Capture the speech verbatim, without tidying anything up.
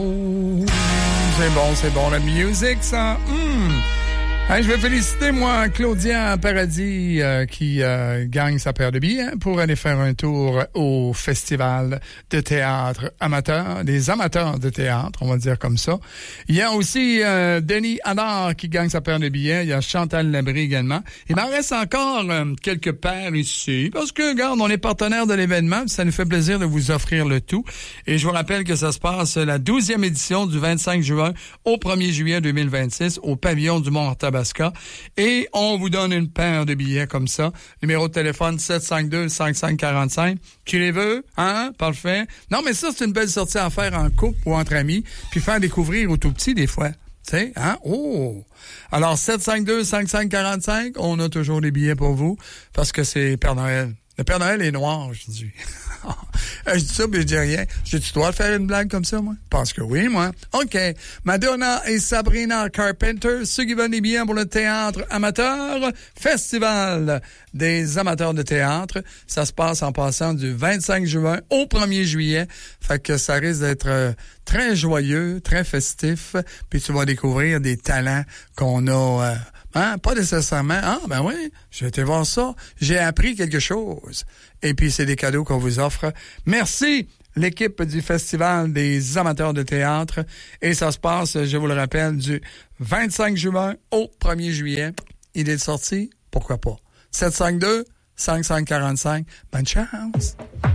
C'est bon, c'est bon, la musique, ça. Mmh. Hey, je vais féliciter, moi, Claudia Paradis, euh, qui euh, gagne sa paire de billets pour aller faire un tour au Festival de théâtre amateur, des amateurs de théâtre, on va dire comme ça. Il y a aussi euh, Denis Hadard qui gagne sa paire de billets. Il y a Chantal Labrie également. Il m'en reste encore euh, quelques paires ici, parce que, regarde, on est partenaire de l'événement, ça nous fait plaisir de vous offrir le tout. Et je vous rappelle que ça se passe la douzième édition du vingt-cinq juin au premier juillet deux mille vingt-six au pavillon du Mont-Tabasco. Et on vous donne une paire de billets comme ça. Numéro de téléphone sept cinq deux, cinq cinq quatre cinq. Tu les veux? Hein? Parfait. Non, mais ça, c'est une belle sortie à faire en couple ou entre amis, puis faire découvrir aux tout petits des fois. Tu sais, hein? Oh! Alors, sept cinq deux, cinq cinq quatre cinq, on a toujours des billets pour vous, parce que c'est Père Noël. Le Père Noël est noir aujourd'hui. Je dis ça, mais je dis rien. J'ai-tu dois faire une blague comme ça, moi? Je pense que oui, moi. OK. Madonna et Sabrina Carpenter, ceux qui veulent des billets pour le théâtre amateur, Festival des amateurs de théâtre. Ça se passe en passant du vingt-cinq juin au premier juillet. Fait que ça risque d'être euh, très joyeux, très festif. Puis tu vas découvrir des talents qu'on a... Euh, Hein? Pas nécessairement. Ah, ben oui, j'ai été voir ça. J'ai appris quelque chose. Et puis, c'est des cadeaux qu'on vous offre. Merci, l'équipe du Festival des amateurs de théâtre. Et ça se passe, je vous le rappelle, du vingt-cinq juin au premier juillet. Il est sorti? Pourquoi pas? sept cinq deux, cinq cinq quatre cinq. Bonne chance!